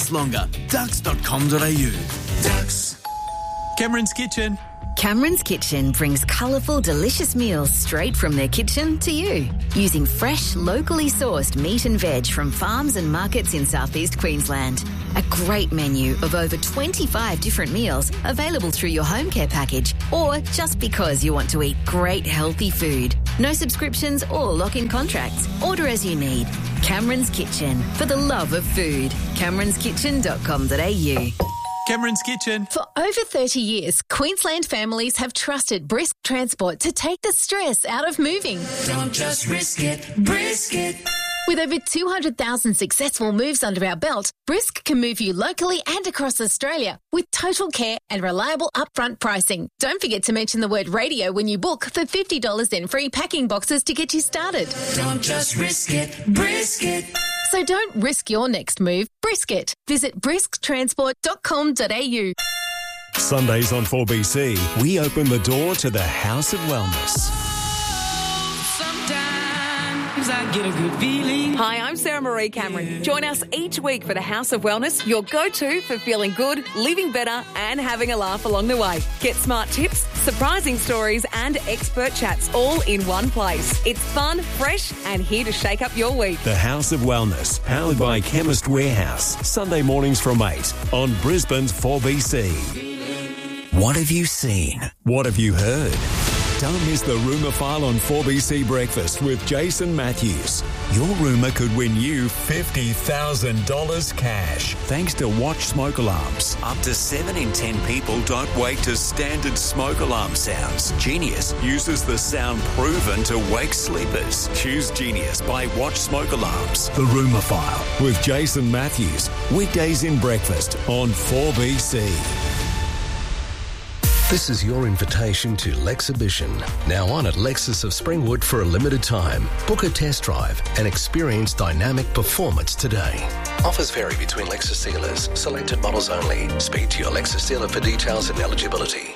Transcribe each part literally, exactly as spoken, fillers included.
lasts longer. Ducks dot com dot a u. Ducks. Cameron's Kitchen. Cameron's Kitchen brings colourful, delicious meals straight from their kitchen to you. Using fresh, locally sourced meat and veg from farms and markets in southeast Queensland. A great menu of over twenty-five different meals available through your home care package or just because you want to eat great, healthy food. No subscriptions or lock-in contracts. Order as you need. Cameron's Kitchen, for the love of food. camerons kitchen dot com dot a u. Cameron's Kitchen. For over thirty years, Queensland families have trusted Brisk Transport to take the stress out of moving. Don't just risk it, brisk it. With over two hundred thousand successful moves under our belt, Brisk can move you locally and across Australia with total care and reliable upfront pricing. Don't forget to mention the word radio when you book for fifty dollars in free packing boxes to get you started. Don't just risk it, brisk it. So don't risk your next move, brisk it. Visit brisk transport dot com dot a u. Sundays on four B C, we open the door to the House of Wellness. Sometimes I get a good feeling. Hi, I'm Sarah Marie Cameron. Join us each week for the House of Wellness, your go-to for feeling good, living better and having a laugh along the way. Get smart tips, surprising stories and expert chats all in one place. It's fun, fresh and here to shake up your week. The House of Wellness, powered by Chemist Warehouse. Sunday mornings from eight on Brisbane's four B C. What have you seen? What have you heard? Don't miss the Rumour File on four B C Breakfast with Jason Matthews. Your rumour could win you fifty thousand dollars cash thanks to Watch Smoke Alarms. Up to seven in ten people don't wake to standard smoke alarm sounds. Genius uses the sound proven to wake sleepers. Choose Genius by Watch Smoke Alarms. The Rumour File with Jason Matthews. Weekdays in breakfast on four B C. This is your invitation to Lexhibition, now on at Lexus of Springwood for a limited time. Book a test drive and experience dynamic performance today. Offers vary between Lexus dealers. Selected models only. Speak to your Lexus dealer for details and eligibility.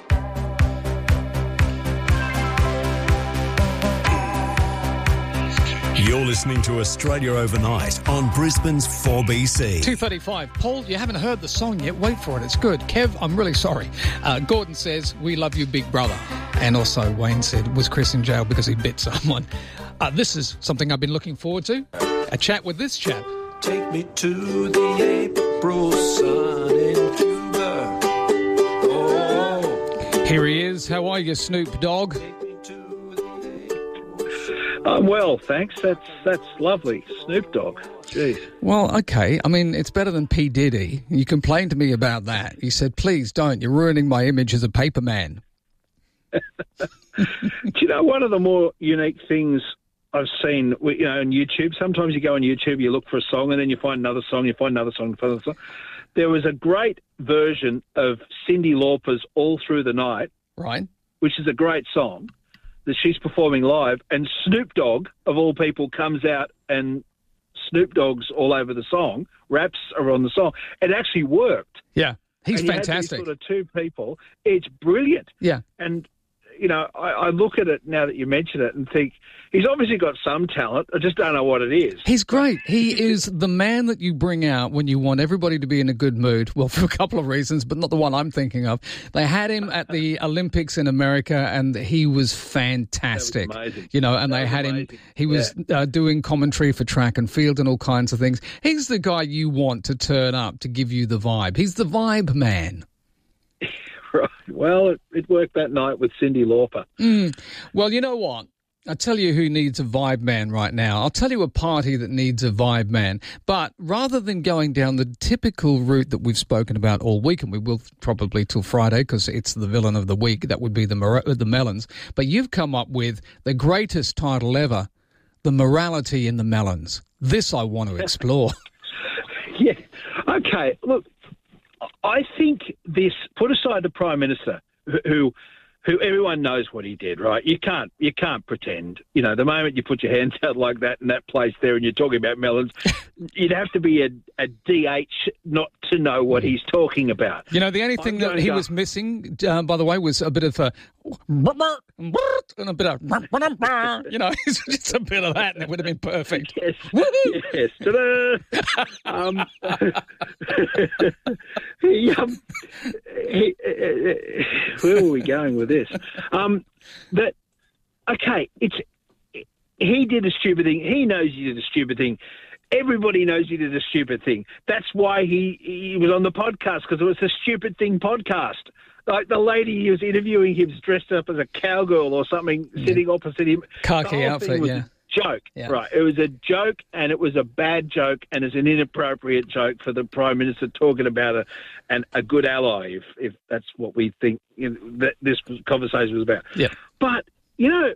You're listening to Australia Overnight on Brisbane's four B C. two thirty-five. Paul, you haven't heard the song yet. Wait for it. It's good. Kev, I'm really sorry. Uh, Gordon says, we love you, big brother. And also Wayne said, was Chris in jail because he bit someone? Uh, this is something I've been looking forward to. A chat with this chap. Take me to the April sun in Cuba. Oh. Here he is. How are you, Snoop Dogg? I'm well, thanks. That's that's lovely. Snoop Dogg. Jeez. Well, okay. I mean, it's better than P. Diddy. You complained to me about that. You said, please don't. You're ruining my image as a paper man. Do you know, one of the more unique things I've seen, you know, on YouTube, sometimes you go on YouTube, you look for a song, and then you find another song, you find another song, you find another song. There was a great version of Cyndi Lauper's All Through the Night. Right. Which is a great song that she's performing live, and Snoop Dogg, of all people, comes out and Snoop Dogg's all over the song, raps are on the song. It actually worked. Yeah, he's and you fantastic. Had these sort of two people. It's brilliant. Yeah. And, you know, I, I look at it now that you mention it and think, he's obviously got some talent. I just don't know what it is. He's great. He is the man that you bring out when you want everybody to be in a good mood. Well, for a couple of reasons, but not the one I'm thinking of. They had him at the Olympics in America, and he was fantastic. That was amazing. You know, and that they was had amazing. him. He was yeah. uh, doing commentary for track and field and all kinds of things. He's the guy you want to turn up to give you the vibe. He's the vibe man. Right. Well, it, it worked that night with Cyndi Lauper. Mm. Well, you know what? I'll tell you who needs a vibe man right now. I'll tell you a party that needs a vibe man. But rather than going down the typical route that we've spoken about all week, and we will probably till Friday because it's the villain of the week, that would be the Mor- the Melons. But you've come up with the greatest title ever, The Morality in the Melons. This I want to explore. Yeah. Okay. Look, I think this, put aside the Prime Minister, who... who everyone knows what he did, right? You can't you can't pretend. You know, the moment you put your hands out like that in that place there and you're talking about melons, you'd have to be a, a D H not to know what he's talking about. You know, the only thing that he go, was missing, uh, by the way, was a bit of a... and a bit of... You know, just a bit of that, and it would have been perfect. Yes, yes. Ta-da! um, he, um, he, uh, where were we going with this? Um, but, okay, it's... He did a stupid thing. He knows he did a stupid thing. Everybody knows he did a stupid thing. That's why he, he was on the podcast, because it was a stupid thing podcast. Like the lady he was interviewing him was dressed up as a cowgirl or something, yeah. sitting opposite him. Khaki outfit, yeah. Joke, yeah. Right. It was a joke, and it was a bad joke, and it's an inappropriate joke for the Prime Minister talking about a and a good ally, if if that's what we think you know, that this conversation was about. Yeah. But, you know,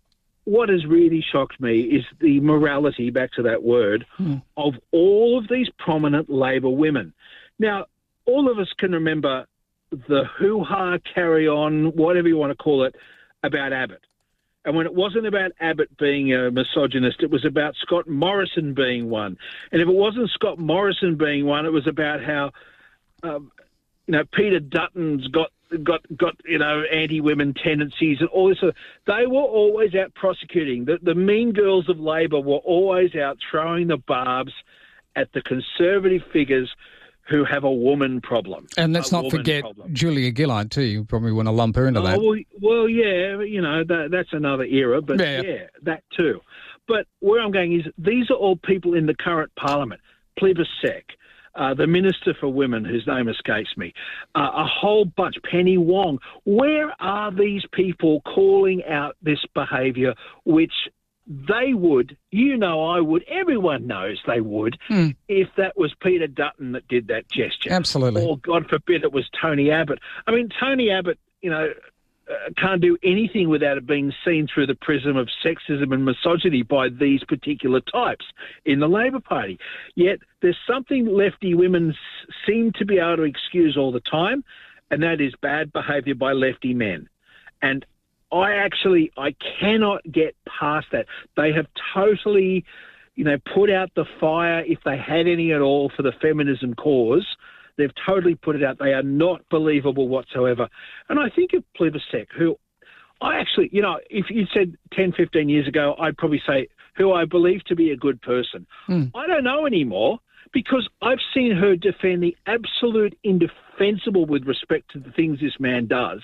what has really shocked me is the morality, back to that word, hmm. of all of these prominent Labor women. Now, all of us can remember the hoo-ha, carry-on, whatever you want to call it, about Abbott. And when it wasn't about Abbott being a misogynist, it was about Scott Morrison being one. And if it wasn't Scott Morrison being one, it was about how, um, you know, Peter Dutton's got got got you know anti-women tendencies and all this. They were always out prosecuting. The, the mean girls of Labor were always out throwing the barbs at the conservative figures who have a woman problem. And let's not forget problem. Julia Gillard too. You probably want to lump her into oh, that. Well, well, yeah, you know that, that's another era, but yeah. yeah, that too. But where I'm going is these are all people in the current Parliament. Plibersek, Uh, the Minister for Women, whose name escapes me, uh, a whole bunch, Penny Wong. Where are these people calling out this behaviour, which they would, you know I would, everyone knows they would, mm. if that was Peter Dutton that did that gesture. Absolutely. Or, God forbid, it was Tony Abbott. I mean, Tony Abbott, you know, Uh, can't do anything without it being seen through the prism of sexism and misogyny by these particular types in the Labor Party. Yet there's something lefty women s- seem to be able to excuse all the time, and that is bad behaviour by lefty men. And I actually, I cannot get past that. They have totally, you know, put out the fire, if they had any at all, for the feminism cause. They've totally put it out. They are not believable whatsoever. And I think of Plibersek, who I actually, you know, if you said ten, fifteen years ago, I'd probably say who I believe to be a good person. Mm. I don't know anymore because I've seen her defend the absolute indefensible with respect to the things this man does.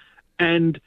And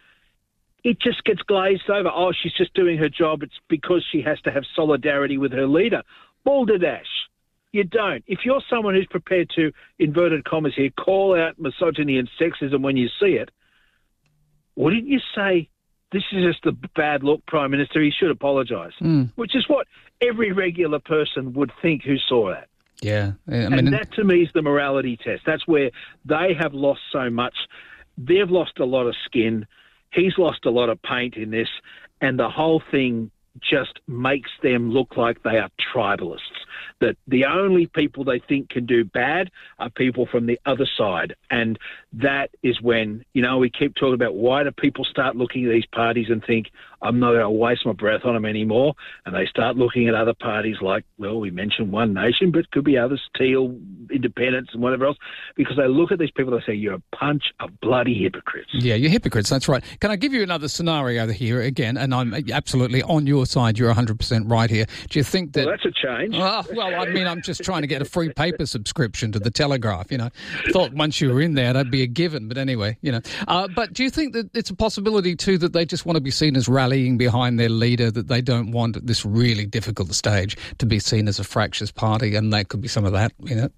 it just gets glazed over. Oh, she's just doing her job. It's because she has to have solidarity with her leader. Balderdash. You don't. If you're someone who's prepared to, inverted commas here, call out misogyny and sexism when you see it, wouldn't you say, this is just a bad look, Prime Minister, he should apologise? Mm. Which is what every regular person would think who saw that. Yeah. I mean, and that, to me, is the morality test. That's where they have lost so much. They've lost a lot of skin. He's lost a lot of paint in this. And the whole thing just makes them look like they are tribalists. That the only people they think can do bad are people from the other side. And that is when, you know, we keep talking about why do people start looking at these parties and think, I'm not going to waste my breath on them anymore. And they start looking at other parties like, well, we mentioned One Nation, but it could be others, Teal, Independence and whatever else, because they look at these people and they say, you're a bunch of bloody hypocrites. Yeah, you're hypocrites, that's right. Can I give you another scenario here again? And I'm absolutely on your side. You're one hundred percent right here. Do you think that... Well, that's a change. Oh, well, I mean, I'm just trying to get a free paper subscription to the Telegraph, you know. Thought once you were in there, that'd be a given. But anyway, you know. Uh, but do you think that it's a possibility, too, that they just want to be seen as rallying behind their leader, that they don't want at this really difficult stage to be seen as a fractious party, and that could be some of that, you know?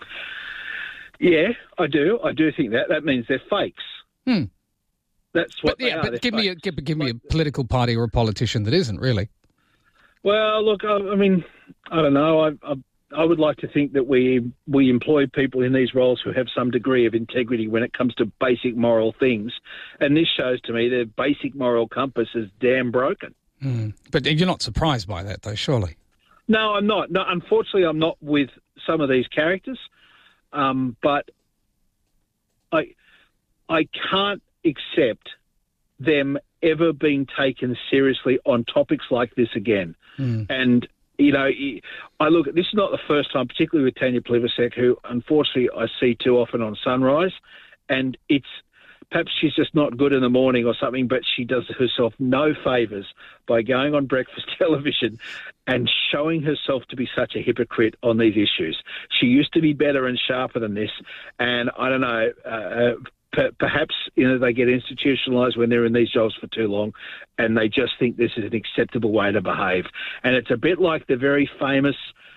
Yeah, I do. I do think that. That means they're fakes. Hmm. That's what but, yeah, they are. But they're give fakes. me, a, give, give me a political party or a politician that isn't, really. Well, look, I, I mean, I don't know. I, I, I would like to think that we we employ people in these roles who have some degree of integrity when it comes to basic moral things. And this shows to me their basic moral compass is damn broken. Mm. But you're not surprised by that, though, surely? No, I'm not. No, unfortunately, I'm not with some of these characters. Um, but I I can't accept them ever being taken seriously on topics like this again. Mm. And You know, I look, this is not the first time, particularly with Tanya Plibersek, who unfortunately I see too often on Sunrise, and it's, perhaps she's just not good in the morning or something, but she does herself no favours by going on breakfast television and showing herself to be such a hypocrite on these issues. She used to be better and sharper than this, and I don't know, uh, p- perhaps you know they get institutionalised when they're in these jobs for too long, and they just think this is an acceptable way to behave. And it's a bit like the very famous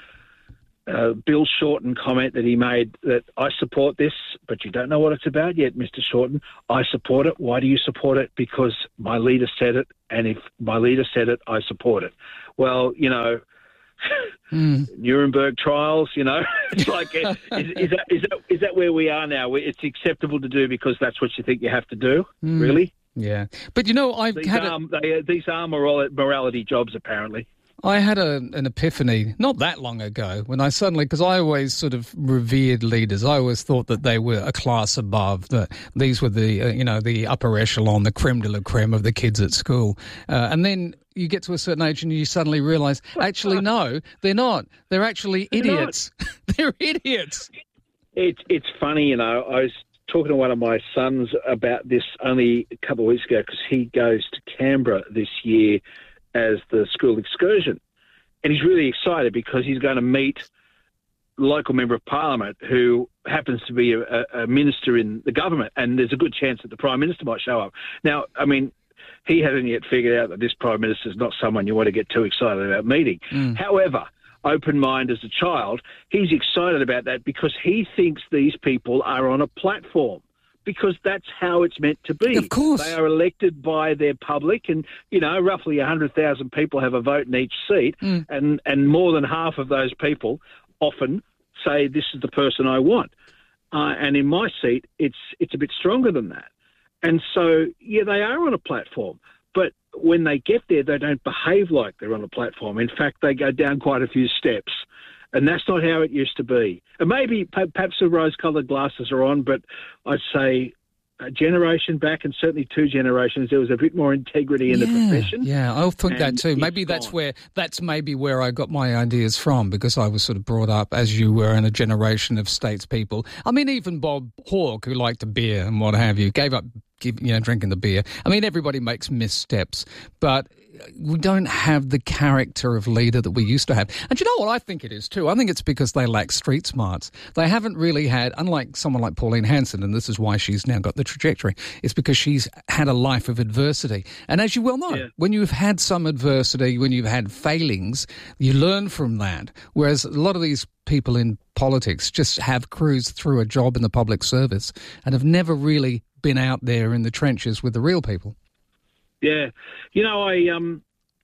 Uh, Bill Shorten comment that he made that I support this, but you don't know what it's about yet, Mister Shorten. I support it. Why do you support it? Because my leader said it, and if my leader said it, I support it. Well, you know, mm. Nuremberg trials, you know, it's like, is, is, that, is, that, is that where we are now? It's acceptable to do because that's what you think you have to do, mm. really? Yeah. But, you know, I've these had are, a... they, these are moral, morality jobs, apparently. I had a, an epiphany not that long ago when I suddenly, because I always sort of revered leaders. I always thought that they were a class above, that these were the, uh, you know, the upper echelon, the creme de la creme of the kids at school. Uh, and then you get to a certain age and you suddenly realise, actually, no, they're not. They're actually idiots. They're idiots. It's, it's funny, you know, I was talking to one of my sons about this only a couple of weeks ago because he goes to Canberra this year as the school excursion. And he's really excited because he's going to meet the local member of parliament who happens to be a, a minister in the government, and there's a good chance that the Prime Minister might show up. Now, I mean, he hasn't yet figured out that this Prime Minister is not someone you want to get too excited about meeting. Mm. However, open mind as a child, he's excited about that because he thinks these people are on a platform, because that's how it's meant to be. Of course. They are elected by their public, and, you know, roughly one hundred thousand people have a vote in each seat, mm. and, and more than half of those people often say, this is the person I want. Uh, and in my seat, it's it's a bit stronger than that. And so, yeah, they are on a platform, but when they get there, they don't behave like they're on a platform. In fact, they go down quite a few steps. And that's not how it used to be. And maybe perhaps the rose-coloured glasses are on, but I'd say a generation back, and certainly two generations, there was a bit more integrity in yeah, the profession. Yeah, I think that too. Maybe that's gone. where that's maybe where I got my ideas from, because I was sort of brought up as you were in a generation of statespeople. I mean, even Bob Hawke, who liked a beer and what have you, gave up you know drinking the beer. I mean, everybody makes missteps, but we don't have the character of leader that we used to have. And you know what I think it is too? I think it's because they lack street smarts. They haven't really had, unlike someone like Pauline Hanson, and this is why she's now got the trajectory, it's because she's had a life of adversity. And as you well know, yeah. when you've had some adversity, when you've had failings, you learn from that. Whereas a lot of these people in politics just have cruised through a job in the public service and have never really been out there in the trenches with the real people. Yeah. You know, I, um,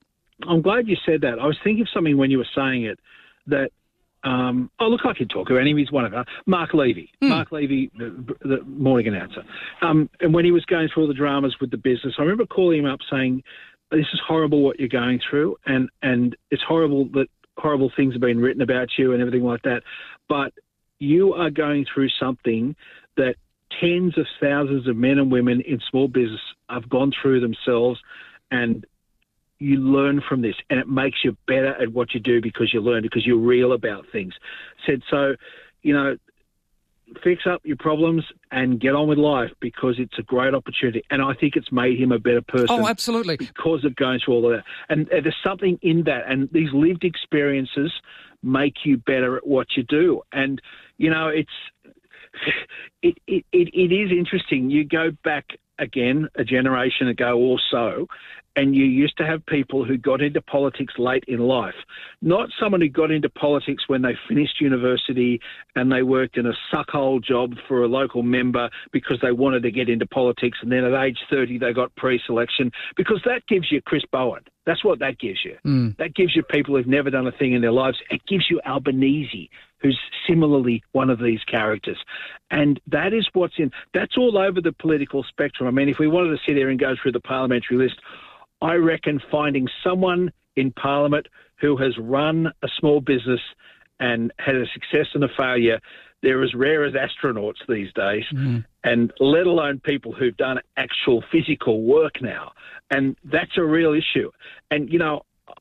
I'm glad you said that. I was thinking of something when you were saying it that, um, oh, look, I can talk about him. He's one of us. Mark Levy. Mm. Mark Levy, the, the morning announcer. Um, and when he was going through all the dramas with the business, I remember calling him up saying, this is horrible what you're going through, and, and it's horrible that horrible things have been written about you and everything like that, but you are going through something that tens of thousands of men and women in small business have gone through themselves, and you learn from this, and it makes you better at what you do because you learn, because you're real about things. Said, so, you know, fix up your problems and get on with life, because it's a great opportunity. And I think it's made him a better person. Oh, absolutely. Because of going through all of that. And uh, there's something in that. And these lived experiences make you better at what you do. And, you know, it's, It, it it it is interesting. You go back again a generation ago or so, and you used to have people who got into politics late in life. Not someone who got into politics when they finished university and they worked in a suckhole job for a local member because they wanted to get into politics, and then at age thirty they got pre-selection, because that gives you Chris Bowen. That's what that gives you. Mm. That gives you people who've never done a thing in their lives. It gives you Albanese, who's similarly one of these characters. And that is what's in, that's all over the political spectrum. I mean, if we wanted to sit here and go through the parliamentary list, I reckon finding someone in Parliament who has run a small business and had a success and a failure, they're as rare as astronauts these days, mm. and let alone people who've done actual physical work now. And that's a real issue. And, you know,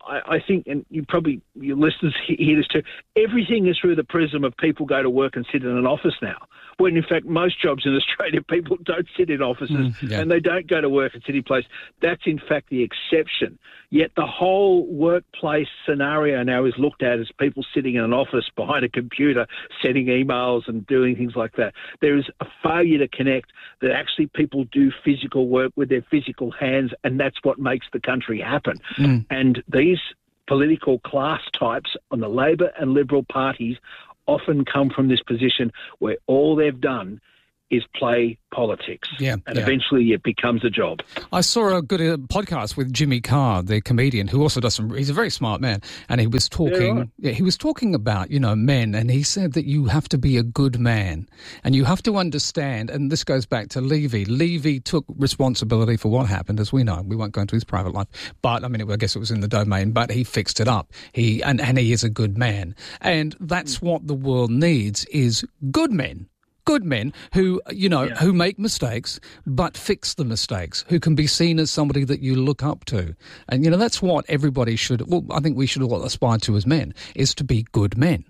I, I think, and you probably, your listeners hear this too, everything is through the prism of people go to work and sit in an office now, when in fact most jobs in Australia, people don't sit in offices mm, yeah. and they don't go to work at city place. That's in fact the exception. Yet the whole workplace scenario now is looked at as people sitting in an office behind a computer, sending emails and doing things like that. There is a failure to connect that actually people do physical work with their physical hands, and that's what makes the country happen. Mm. And these political class types on the Labor and Liberal parties often come from this position where all they've done is play politics. Yeah, and yeah. eventually it becomes a job. I saw a good uh, podcast with Jimmy Carr, the comedian, who also does some, he's a very smart man, and he was talking, yeah, right. yeah, he was talking about, you know, men, and he said that you have to be a good man, and you have to understand, and this goes back to Levy. Levy took responsibility for what happened, as we know. We won't go into his private life, but, I mean, it, I guess it was in the domain, but he fixed it up. He and, and he is a good man. And that's mm. what the world needs, is good men. Good men who, you know, yeah. who make mistakes but fix the mistakes, who can be seen as somebody that you look up to. And, you know, that's what everybody should, well, I think we should all aspire to as men, is to be good men.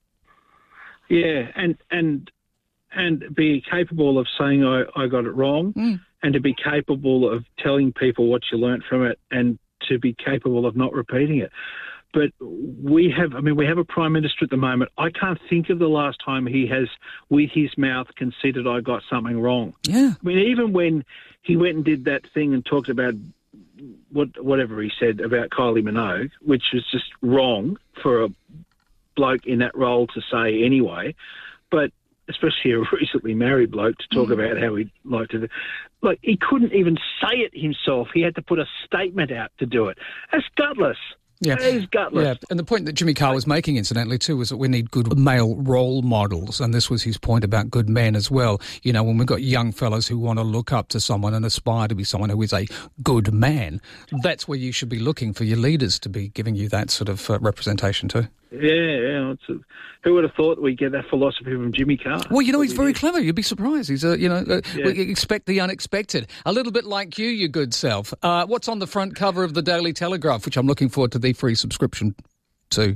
Yeah, and and and be capable of saying I, I got it wrong mm. and to be capable of telling people what you learnt from it and to be capable of not repeating it. But we have, I mean, we have a Prime Minister at the moment. I can't think of the last time he has, with his mouth, conceded I got something wrong. Yeah. I mean, even when he went and did that thing and talked about what, whatever he said about Kylie Minogue, which was just wrong for a bloke in that role to say anyway, but especially a recently married bloke to talk mm. about how he'd like to do. Like, he couldn't even say it himself. He had to put a statement out to do it. That's gutless. Yeah. That is gutless. Yeah, and the point that Jimmy Carr was making, incidentally, too, was that we need good male role models, and this was his point about good men as well. You know, when we've got young fellas who want to look up to someone and aspire to be someone who is a good man, that's where you should be looking for your leaders to be giving you that sort of uh, representation too. Yeah, yeah. It's a, who would have thought we'd get that philosophy from Jimmy Carr? Well, you know, he's very clever. You'd be surprised. He's, a, you know, uh, yeah. we expect the unexpected. A little bit like you, you good self. Uh, what's on the front cover of the Daily Telegraph, which I'm looking forward to the free subscription to?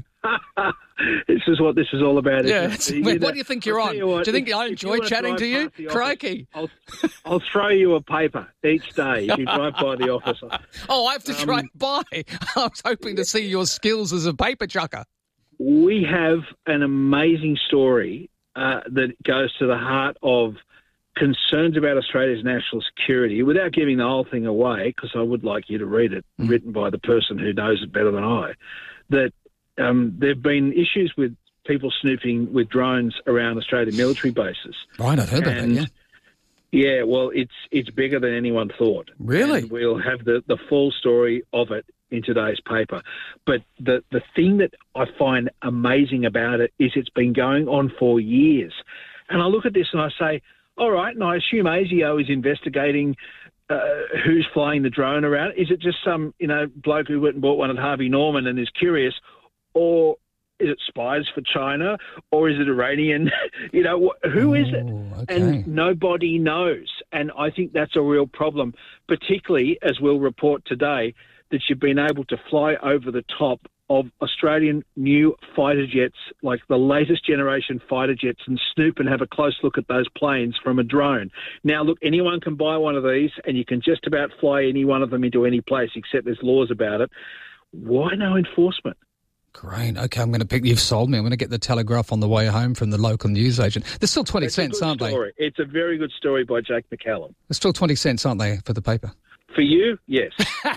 This is what this is all about. Yeah. What do you think you're on? You what, do you think if, I enjoy chatting to you? Crikey. Office, I'll, I'll throw you a paper each day if you drive by the office. Oh, I have to um, drive by. I was hoping to see your skills as a paper chucker. We have an amazing story uh, that goes to the heart of concerns about Australia's national security, without giving the whole thing away, because I would like you to read it, mm. written by the person who knows it better than I, that um, there have been issues with people snooping with drones around Australian military bases. Right, I've heard and, about that, yeah. Yeah, well, it's it's bigger than anyone thought. Really? And we'll have the, the full story of it in today's paper. But the, the thing that I find amazing about it is it's been going on for years. And I look at this and I say, all right, and I assume ASIO is investigating uh, who's flying the drone around. Is it just some, you know, bloke who went and bought one at Harvey Norman and is curious, or is it spies for China, or is it Iranian? you know, who is it? Okay. And nobody knows. And I think that's a real problem, particularly, as we'll report today, that you've been able to fly over the top of Australian new fighter jets, like the latest generation fighter jets, and snoop and have a close look at those planes from a drone. Now, look, anyone can buy one of these, and you can just about fly any one of them into any place, except there's laws about it. Why no enforcement? Great. Okay, I'm going to pick. You've sold me. I'm going to get the Telegraph on the way home from the local newsagent. There's still twenty it's cents, aren't story. they? It's a very good story by Jake McCallum. There's still twenty cents, aren't they, for the paper? For you, yes.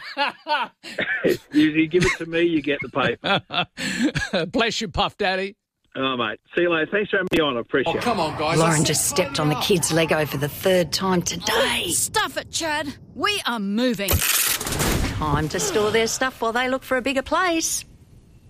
you, you give it to me, you get the paper. Bless you, Puff Daddy. Oh, mate. See you later. Thanks for having me on. I appreciate it. Oh, come on, guys. Lauren just stepped on the kid's Lego for the third time today. Stuff it, Chad. We are moving. Time to store their stuff while they look for a bigger place.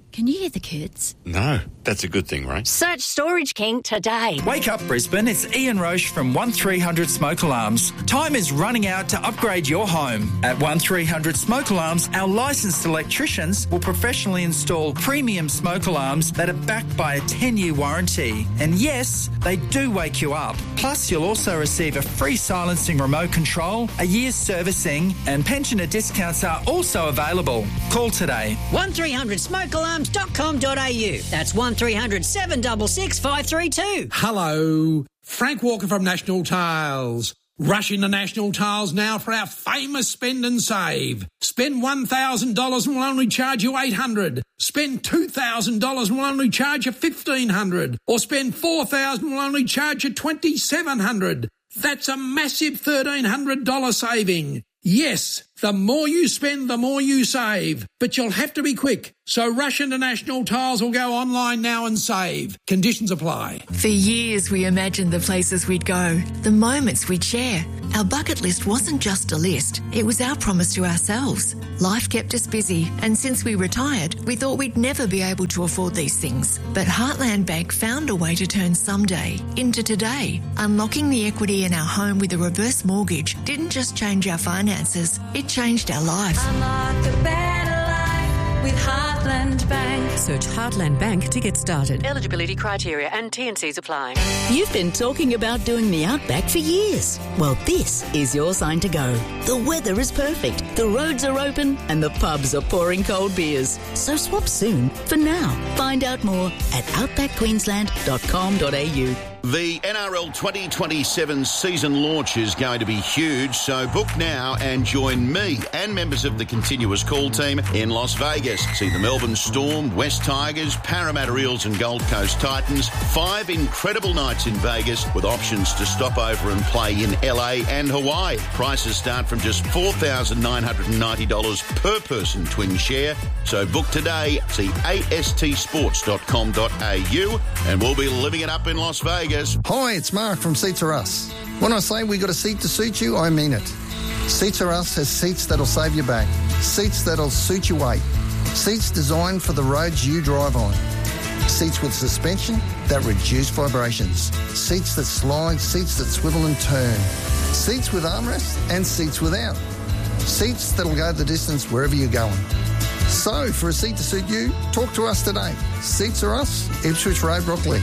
Can you hear the kids? No, that's a good thing, Ray. Search Storage King today. Wake up, Brisbane. It's Ian Roche from one three hundred Smoke Alarms. Time is running out to upgrade your home. At one three hundred Smoke Alarms, our licensed electricians will professionally install premium smoke alarms that are backed by a ten-year warranty. And yes, they do wake you up. Plus, you'll also receive a free silencing remote control, a year's servicing, and pensioner discounts are also available. Call today. one three hundred smoke alarms dot com dot a u. That's one three hundred seven six six five three two. Hello, Frank Walker from National Tiles. Rush into National Tiles now for our famous spend and save. Spend one thousand dollars and we'll only charge you eight hundred dollars. Spend two thousand dollars and we'll only charge you fifteen hundred dollars. Or spend four thousand dollars and we'll only charge you twenty-seven hundred dollars. That's a massive thirteen hundred dollars saving. Yes, the more you spend, the more you save. But you'll have to be quick. So rush into National Tiles or go online now and save. Conditions apply. For years we imagined the places we'd go, the moments we'd share. Our bucket list wasn't just a list, it was our promise to ourselves. Life kept us busy, and since we retired, we thought we'd never be able to afford these things. But Heartland Bank found a way to turn someday into today. Unlocking the equity in our home with a reverse mortgage didn't just change our finances, it changed our life. Unlock a better life with Heartland Bank. Search Heartland Bank to get started. Eligibility criteria and T and Cs apply. You've been talking about doing the Outback for years. Well, this is your sign to go. The weather is perfect, the roads are open, and the pubs are pouring cold beers. So swap soon. For now, find out more at outback queensland dot com dot a u. The N R L twenty twenty-seven season launch is going to be huge, so book now and join me and members of the continuous call team in Las Vegas. See the Melbourne Storm, West Tigers, Parramatta Eels and Gold Coast Titans. Five incredible nights in Vegas with options to stop over and play in L A and Hawaii. Prices start from just four thousand nine hundred ninety dollars per person twin share. So book today. See a s t sports dot com dot a u and we'll be living it up in Las Vegas. Hi, it's Mark from Seats Are Us. When I say we got a seat to suit you, I mean it. Seats Are Us has seats that'll save your back, seats that'll suit your weight, seats designed for the roads you drive on, seats with suspension that reduce vibrations, seats that slide, seats that swivel and turn, seats with armrests and seats without, seats that'll go the distance wherever you're going. So, for a seat to suit you, talk to us today. Seats Are Us, Ipswich Road, Brooklyn.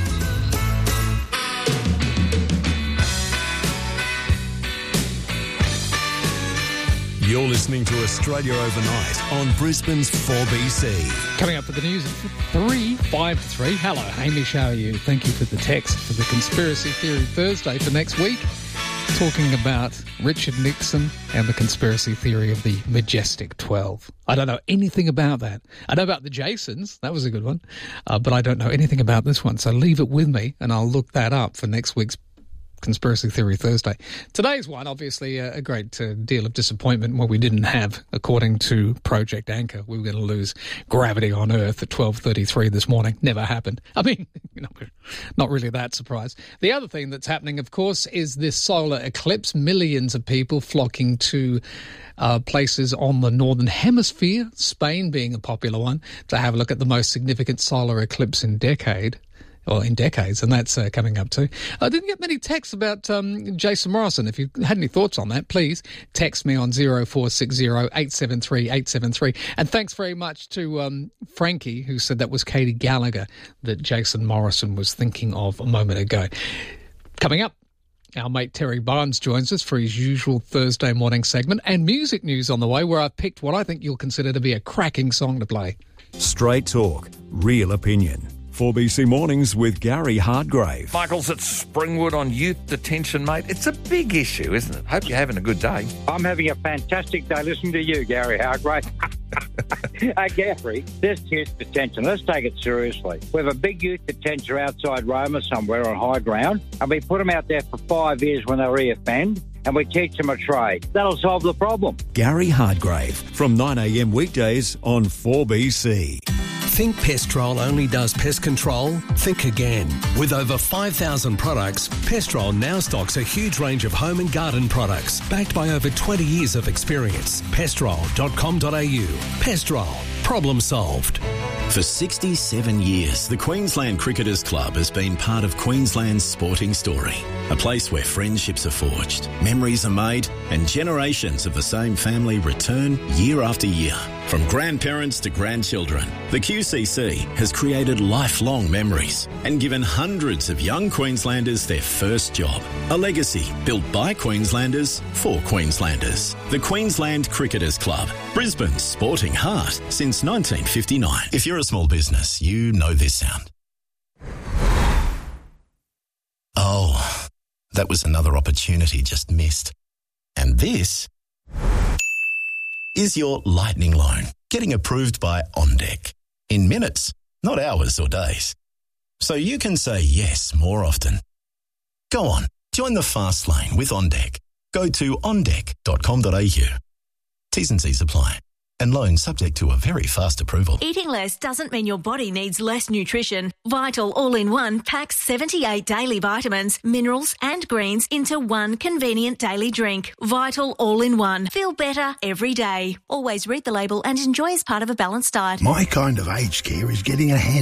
You're listening to Australia Overnight on Brisbane's four B C. Coming up with the news at three, five to three. Hello, Hamish, how are you? Thank you for the text for the Conspiracy Theory Thursday for next week. Talking about Richard Nixon and the conspiracy theory of the Majestic twelve. I don't know anything about that. I know about the Jasons. That was a good one. Uh, but I don't know anything about this one. So leave it with me and I'll look that up for next week's Conspiracy Theory Thursday. Today's one, obviously, a, a great uh, deal of disappointment where we didn't have, according to Project Anchor, we were going to lose gravity on Earth at twelve thirty-three this morning. Never happened. I mean, you know, not really that surprised. The other thing that's happening, of course, is this solar eclipse. Millions of people flocking to uh, places on the northern hemisphere, Spain being a popular one, to have a look at the most significant solar eclipse in decade. Or in decades, and that's uh, coming up too. I didn't get many texts about um, Jason Morrison. If you had any thoughts on that, please text me on zero four six zero eight seven three eight seven three. And thanks very much to um, Frankie, who said that was Katie Gallagher that Jason Morrison was thinking of a moment ago. Coming up, our mate Terry Barnes joins us for his usual Thursday morning segment, and music news on the way, where I've picked what I think you'll consider to be a cracking song to play. Straight talk, real opinion. four B C Mornings with Gary Hardgrave. Michael's at Springwood on youth detention, mate. It's a big issue, isn't it? Hope you're having a good day. I'm having a fantastic day listening to you, Gary Hardgrave. uh, Gary, this youth detention, let's take it seriously. We have a big youth detention outside Roma somewhere on high ground, and we put them out there for five years when they reoffend, and we teach them a trade. That'll solve the problem. Gary Hardgrave from nine a m weekdays on four B C. Think Pestrol only does pest control? Think again. With over five thousand products, Pestrol now stocks a huge range of home and garden products, backed by over twenty years of experience. pestrol dot com dot a u. Pestrol. Problem solved. For sixty-seven years, the Queensland Cricketers Club has been part of Queensland's sporting story. A place where friendships are forged, memories are made, and generations of the same family return year after year. From grandparents to grandchildren, the Q C C has created lifelong memories and given hundreds of young Queenslanders their first job. A legacy built by Queenslanders for Queenslanders. The Queensland Cricketers Club, Brisbane's sporting heart since nineteen fifty-nine. If you're a small business, you know this sound. Oh, that was another opportunity just missed. And this is your lightning loan getting approved by OnDeck. In minutes, not hours or days. So you can say yes more often. Go on, join the fast lane with OnDeck. Go to on deck dot com dot a u. T's and C's apply. And loan subject to a very fast approval. Eating less doesn't mean your body needs less nutrition. Vital All-in-One packs seventy-eight daily vitamins, minerals and greens into one convenient daily drink. Vital All-in-One. Feel better every day. Always read the label and enjoy as part of a balanced diet. My kind of aged care is getting a hand